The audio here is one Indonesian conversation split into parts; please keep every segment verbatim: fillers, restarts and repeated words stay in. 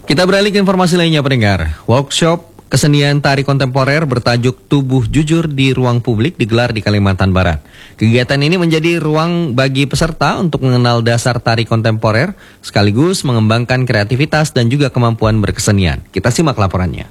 Kita beralih ke informasi lainnya pendengar. Workshop kesenian tari kontemporer bertajuk Tubuh Jujur di Ruang Publik digelar di Kalimantan Barat. Kegiatan ini menjadi ruang bagi peserta untuk mengenal dasar tari kontemporer sekaligus mengembangkan kreativitas dan juga kemampuan berkesenian. Kita simak laporannya.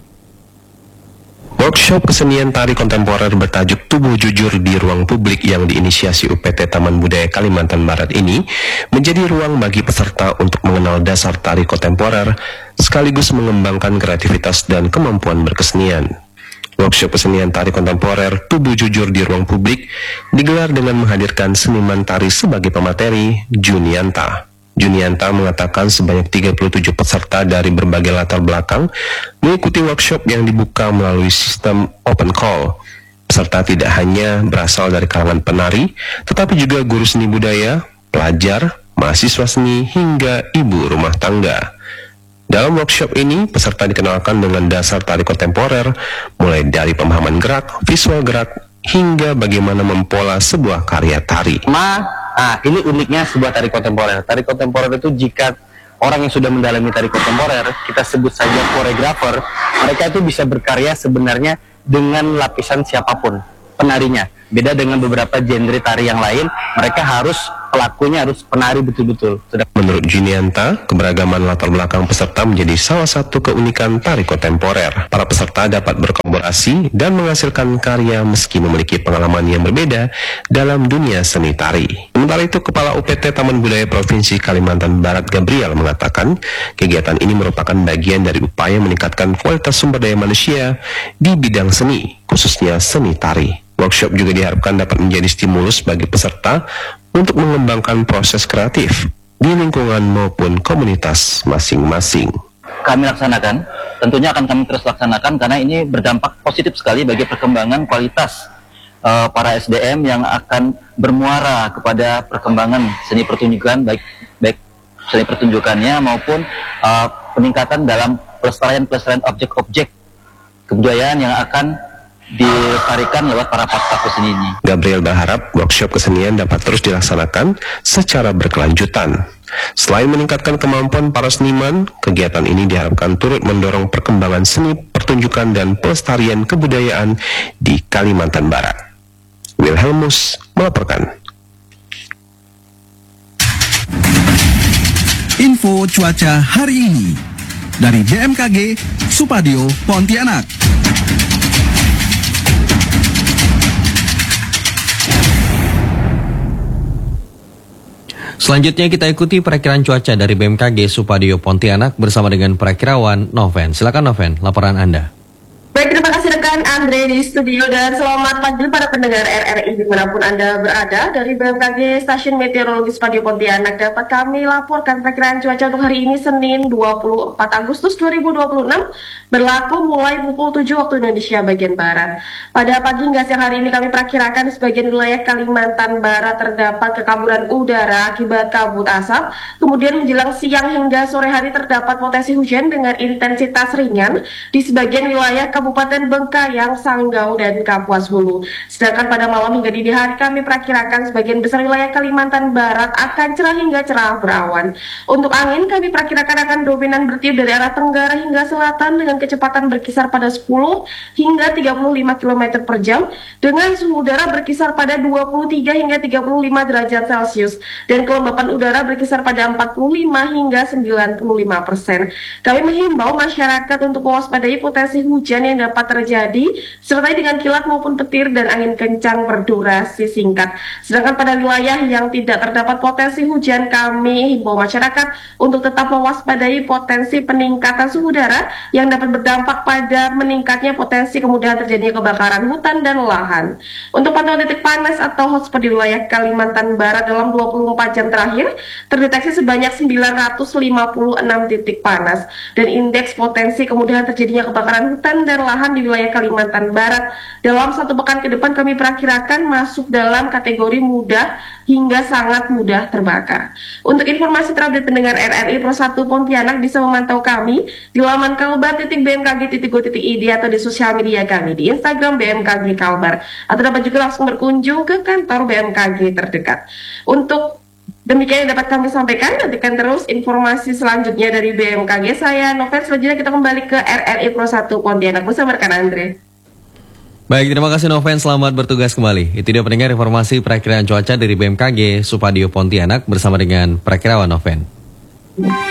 Workshop kesenian tari kontemporer bertajuk Tubuh Jujur di Ruang Publik yang diinisiasi U P T Taman Budaya Kalimantan Barat ini menjadi ruang bagi peserta untuk mengenal dasar tari kontemporer sekaligus mengembangkan kreativitas dan kemampuan berkesenian. Workshop kesenian tari kontemporer Tubuh Jujur di Ruang Publik digelar dengan menghadirkan seniman tari sebagai pemateri, Junianta. Junianta mengatakan sebanyak tiga puluh tujuh peserta dari berbagai latar belakang mengikuti workshop yang dibuka melalui sistem open call. Peserta tidak hanya berasal dari kalangan penari, tetapi juga guru seni budaya, pelajar, mahasiswa seni, hingga ibu rumah tangga. Dalam workshop ini, peserta dikenalkan dengan dasar tari kontemporer, mulai dari pemahaman gerak, visual gerak, hingga bagaimana mempola sebuah karya tari. Ma, ah, ini uniknya sebuah tari kontemporer. Tari kontemporer itu jika orang yang sudah mendalami tari kontemporer, kita sebut saja koreografer, mereka itu bisa berkarya sebenarnya dengan lapisan siapapun penarinya. Beda dengan beberapa genre tari yang lain, mereka harus pelakunya harus penari betul-betul. Menurut Junianta, keberagaman latar belakang peserta menjadi salah satu keunikan tari kontemporer. Para peserta dapat berkolaborasi dan menghasilkan karya meski memiliki pengalaman yang berbeda dalam dunia seni tari. Sementara itu, Kepala U P T Taman Budaya Provinsi Kalimantan Barat Gabriel mengatakan, kegiatan ini merupakan bagian dari upaya meningkatkan kualitas sumber daya manusia di bidang seni, khususnya seni tari. Workshop juga diharapkan dapat menjadi stimulus bagi peserta untuk mengembangkan proses kreatif di lingkungan maupun komunitas masing-masing. Kami laksanakan, tentunya akan kami terus laksanakan karena ini berdampak positif sekali bagi perkembangan kualitas uh, para S D M yang akan bermuara kepada perkembangan seni pertunjukan, baik baik seni pertunjukannya maupun uh, peningkatan dalam pelestarian-pelestarian objek-objek kebudayaan yang akan ditarikan lewat para pelaku seni ini. Gabriel berharap workshop kesenian dapat terus dilaksanakan secara berkelanjutan. Selain meningkatkan kemampuan para seniman, kegiatan ini diharapkan turut mendorong perkembangan seni pertunjukan dan pelestarian kebudayaan di Kalimantan Barat. Wilhelmus melaporkan. Info cuaca hari ini dari B M K G Supadio Pontianak. Selanjutnya kita ikuti perakiraan cuaca dari B M K G Supadio Pontianak bersama dengan perakirawan Noven. Silakan Noven, laporan Anda. Baik, terima kasih rekan Andre di studio dan selamat pagi para pendengar R R I dimanapun Anda berada. Dari B M K G Stasiun Meteorologi Supadio Pontianak dapat kami laporkan perakiraan cuaca untuk hari ini Senin dua puluh empat Agustus dua ribu dua puluh enam berlaku mulai pukul tujuh waktu Indonesia bagian Barat. Pada pagi hingga siang hari ini kami perkirakan di sebagian wilayah Kalimantan Barat terdapat kekaburan udara akibat kabut asap. Kemudian menjelang siang hingga sore hari terdapat potensi hujan dengan intensitas ringan di sebagian wilayah Kabupaten Bengkayang, Sanggau, dan Kapuas Hulu. Sedangkan pada malam hingga dini hari kami perkirakan sebagian besar wilayah Kalimantan Barat akan cerah hingga cerah berawan. Untuk angin kami perkirakan akan dominan bertiup dari arah tenggara hingga selatan dengan kecepatan berkisar pada sepuluh hingga tiga puluh lima kilometer per jam dengan suhu udara berkisar pada dua puluh tiga hingga tiga puluh lima derajat Celcius dan kelembapan udara berkisar pada empat puluh lima hingga sembilan puluh lima persen. Kami menghimbau masyarakat untuk mewaspadai potensi hujan yang dapat terjadi serta dengan kilat maupun petir dan angin kencang berdurasi singkat. Sedangkan pada wilayah yang tidak terdapat potensi hujan, kami himbau masyarakat untuk tetap mewaspadai potensi peningkatan suhu udara yang dapat berdampak pada meningkatnya potensi kemudahan terjadinya kebakaran hutan dan lahan. Untuk pantauan titik panas atau hotspot di wilayah Kalimantan Barat dalam dua puluh empat jam terakhir terdeteksi sebanyak sembilan ratus lima puluh enam titik panas dan indeks potensi kemudahan terjadinya kebakaran hutan dan lahan di wilayah Kalimantan Barat dalam satu pekan ke depan kami perkirakan masuk dalam kategori mudah hingga sangat mudah terbakar. Untuk informasi terupdate pendengar R R I Pro satu Pontianak bisa memantau kami di laman kalbar titik b m k g titik go titik i d atau di sosial media kami di Instagram B M K G Kalbar atau dapat juga langsung berkunjung ke kantor B M K G terdekat. Untuk Demikian yang dapat kami sampaikan. Nantikan terus informasi selanjutnya dari B M K G. Saya Novel. Selanjutnya kita kembali ke R R I Pro satu Pontianak bersama rekan Andre. Baik, terima kasih Noven, selamat bertugas kembali. Itu dia pendengar informasi perakiraan cuaca dari B M K G Supadio Pontianak bersama dengan perakirawan Noven.